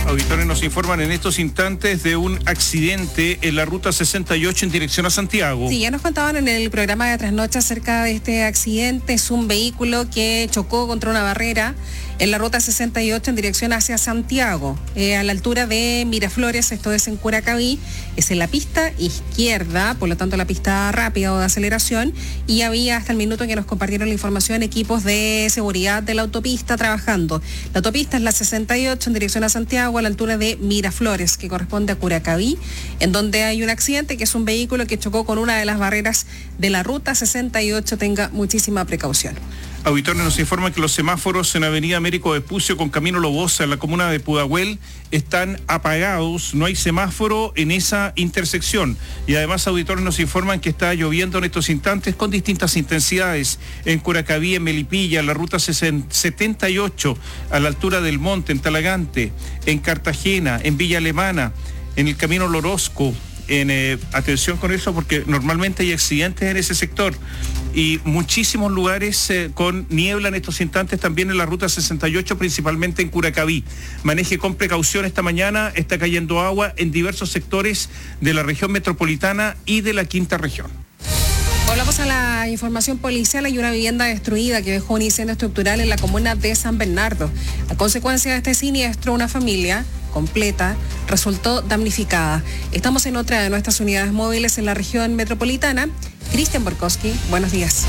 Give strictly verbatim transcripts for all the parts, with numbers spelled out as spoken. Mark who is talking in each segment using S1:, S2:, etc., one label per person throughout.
S1: Auditores nos informan en estos instantes de un accidente en la ruta sesenta y ocho en dirección a Santiago.
S2: Sí, ya nos contaban en el programa de Trasnoche acerca de este accidente. Es un vehículo que chocó contra una barrera en la ruta sesenta y ocho en dirección hacia Santiago, eh, a la altura de Miraflores, esto es en Curacaví, es en la pista izquierda, por lo tanto la pista rápida o de aceleración, y había hasta el minuto en que nos compartieron la información equipos de seguridad de la autopista trabajando. La autopista es la sesenta y ocho en dirección a Santiago, a la altura de Miraflores, que corresponde a Curacaví, en donde hay un accidente que es un vehículo que chocó con una de las barreras de la ruta sesenta y ocho. Tenga muchísima precaución.
S1: Auditores nos informan que los semáforos en Avenida Américo Vespucio con Camino Lobosa en la comuna de Pudahuel están apagados, no hay semáforo en esa intersección. Y además, auditores nos informan que está lloviendo en estos instantes con distintas intensidades en Curacaví, en Melipilla, en la ruta setenta y ocho, a la altura del Monte, en Talagante, en Cartagena, en Villa Alemana, en el Camino Lorosco. En, eh, atención con eso porque normalmente hay accidentes en ese sector y muchísimos lugares eh, con niebla en estos instantes también en la ruta sesenta y ocho, principalmente en Curacaví. Maneje con precaución esta mañana, está cayendo agua en diversos sectores de la región metropolitana y de la quinta región.
S2: Volvamos a la información policial. Hay una vivienda destruida que dejó un incendio estructural en la comuna de San Bernardo. A consecuencia de este siniestro, una familia completa resultó damnificada. Estamos en otra de nuestras unidades móviles en la región metropolitana. Cristian Borkowski, buenos días.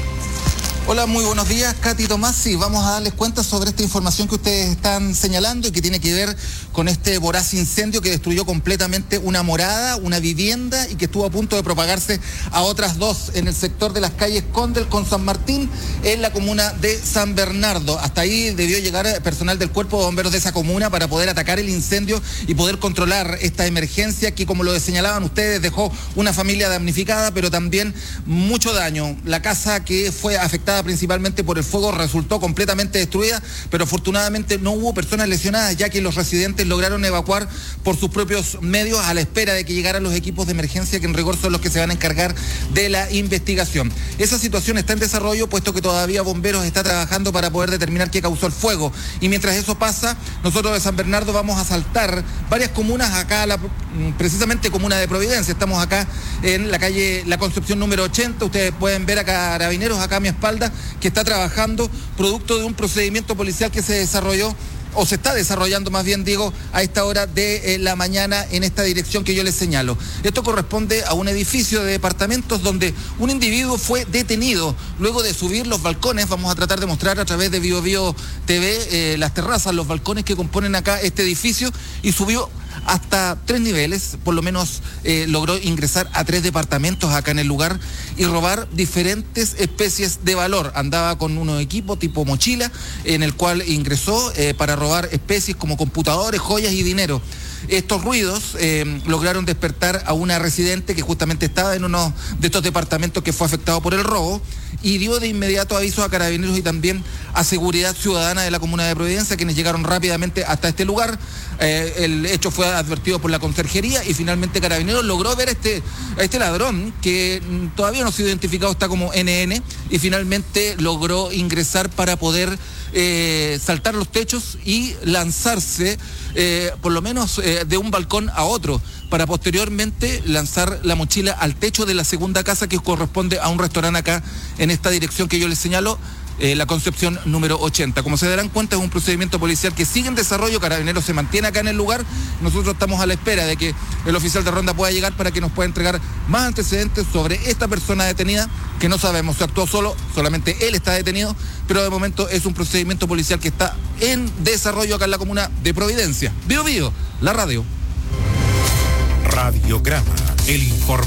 S3: Hola, muy buenos días, Katy Tomás. Sí, vamos a darles cuenta sobre esta información que ustedes están señalando y que tiene que ver con este voraz incendio que destruyó completamente una morada, una vivienda y que estuvo a punto de propagarse a otras dos en el sector de las calles Condel con San Martín en la comuna de San Bernardo. Hasta ahí debió llegar personal del Cuerpo de Bomberos de esa comuna para poder atacar el incendio y poder controlar esta emergencia que, como lo señalaban ustedes, dejó una familia damnificada, pero también mucho daño. La casa que fue afectada principalmente por el fuego resultó completamente destruida, pero afortunadamente no hubo personas lesionadas, ya que los residentes lograron evacuar por sus propios medios a la espera de que llegaran los equipos de emergencia, que en rigor son los que se van a encargar de la investigación. Esa situación está en desarrollo, puesto que todavía Bomberos está trabajando para poder determinar qué causó el fuego, y mientras eso pasa, nosotros de San Bernardo vamos a saltar varias comunas acá, la, precisamente comuna de Providencia. Estamos acá en la calle La Concepción número ochenta, ustedes pueden ver a Carabineros acá a mi espalda, que está trabajando producto de un procedimiento policial que se desarrolló o se está desarrollando, más bien digo, a esta hora de eh, la mañana en esta dirección que yo les señalo. Esto corresponde a un edificio de departamentos donde un individuo fue detenido luego de subir los balcones. Vamos a tratar de mostrar a través de Bio Bio T V eh, las terrazas, los balcones que componen acá este edificio, y subió hasta tres niveles, por lo menos eh, logró ingresar a tres departamentos acá en el lugar y robar diferentes especies de valor. Andaba con unos equipos tipo mochila en el cual ingresó eh, para robar especies como computadores, joyas y dinero. Estos ruidos eh, lograron despertar a una residente que justamente estaba en uno de estos departamentos que fue afectado por el robo, y dio de inmediato aviso a Carabineros y también a Seguridad Ciudadana de la comuna de Providencia, quienes llegaron rápidamente hasta este lugar. Eh, el hecho fue advertido por la conserjería y finalmente Carabineros logró ver a este, a este ladrón, que todavía no ha sido identificado, está como N N, y finalmente logró ingresar para poder eh, saltar los techos y lanzarse eh, por lo menos eh, de un balcón a otro, para posteriormente lanzar la mochila al techo de la segunda casa que corresponde a un restaurante acá en esta dirección que yo les señalo, eh, La Concepción número ochenta. Como se darán cuenta, es un procedimiento policial que sigue en desarrollo. Carabineros se mantiene acá en el lugar. Nosotros estamos a la espera de que el oficial de ronda pueda llegar para que nos pueda entregar más antecedentes sobre esta persona detenida, que no sabemos si actuó solo, solamente él está detenido, pero de momento es un procedimiento policial que está en desarrollo acá en la comuna de Providencia. Bio Bio, la radio.
S4: Radiograma, el informe.